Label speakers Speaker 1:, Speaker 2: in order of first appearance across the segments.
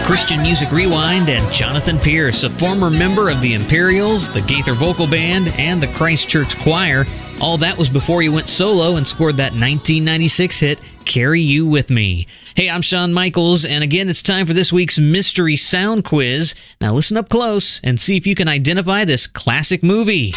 Speaker 1: Christian Music Rewind and Jonathan Pierce, a former member of the Imperials, the Gaither Vocal Band, and the Christ Church Choir. All that was before he went solo and scored that 1996 hit, Carry You With Me. Hey, I'm Shawn Michaels, and again, it's time for this week's Mystery Sound Quiz. Now listen up close and see if you can identify this classic movie.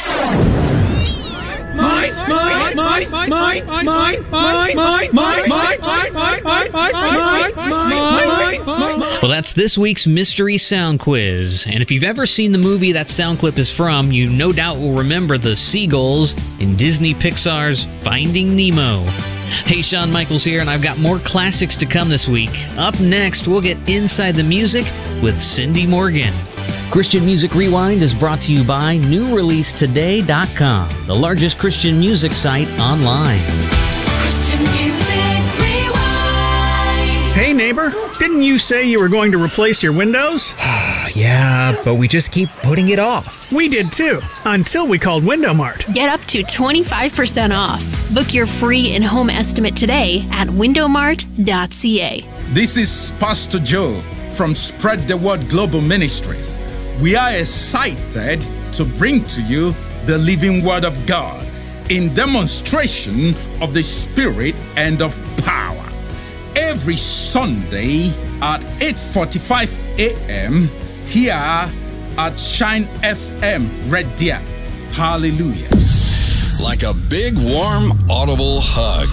Speaker 1: Well, that's this week's Mystery Sound Quiz. And if you've ever seen the movie that sound clip is from, you no doubt will remember the seagulls in Disney Pixar's Finding Nemo. Hey, Shawn Michaels here, and I've got more classics to come this week. Up next, we'll get inside the music with Cindy Morgan. Christian Music Rewind is brought to you by NewReleaseToday.com, the largest Christian music site online.
Speaker 2: Christian Music Rewind.
Speaker 3: Hey neighbor, didn't you say you were going to replace your windows?
Speaker 4: Yeah, but we just keep putting it off.
Speaker 3: We did too, until we called Window Mart.
Speaker 5: Get up to 25% off. Book your free in-home estimate today at windowmart.ca.
Speaker 6: This is Pastor Joe from Spread the Word Global Ministries. We are excited to bring to you the living Word of God in demonstration of the Spirit and of power. Every Sunday at 8:45 a.m. here at Shine FM Red Deer. Hallelujah.
Speaker 7: Like a big, warm, audible hug.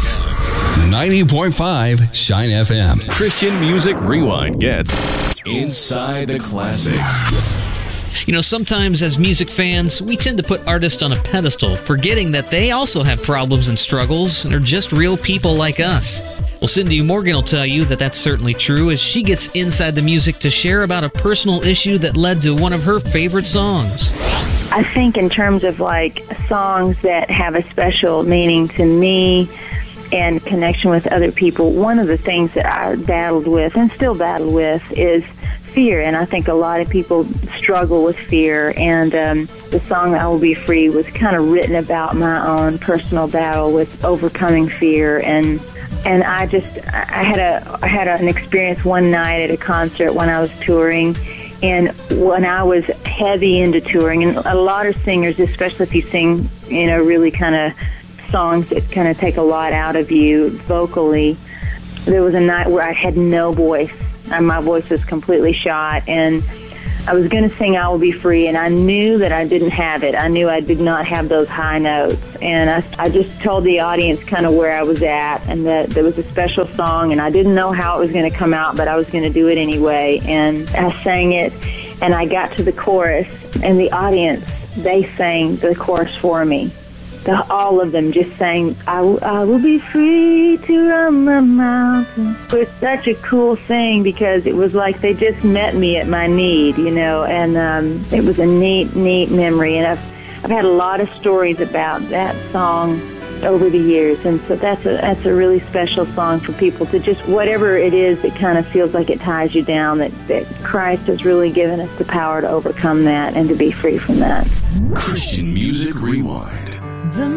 Speaker 7: 90.5 Shine FM.
Speaker 8: Christian Music Rewind gets inside the classics.
Speaker 1: You know, sometimes as music fans, we tend to put artists on a pedestal, forgetting that they also have problems and struggles and are just real people like us. Well, Cindy Morgan will tell you that that's certainly true as she gets inside the music to share about a personal issue that led to one of her favorite songs.
Speaker 9: I think in terms of like songs that have a special meaning to me and connection with other people, one of the things that I battled with and still battle with is fear, and I think a lot of people struggle with fear, and the song I Will Be Free was kind of written about my own personal battle with overcoming fear, and I had an experience one night at a concert when I was touring, and when I was heavy into touring, and a lot of singers, especially if you sing, you know, really kind of songs that kind of take a lot out of you vocally, there was a night where I had no voice. And my voice was completely shot, and I was going to sing I Will Be Free, and I knew that I didn't have it. I knew I did not have those high notes, and I just told the audience kind of where I was at, and that there was a special song, and I didn't know how it was going to come out, but I was going to do it anyway, and I sang it, and I got to the chorus, and the audience, they sang the chorus for me. All of them just sang, I will be free to run the mountain. It was such a cool thing because it was like they just met me at my need, you know, and it was a neat memory. And I've had a lot of stories about that song over the years, and so that's a really special song for people to just, whatever it is that kind of feels like it ties you down, that Christ has really given us the power to overcome that and to be free from that.
Speaker 8: Christian Music Rewind.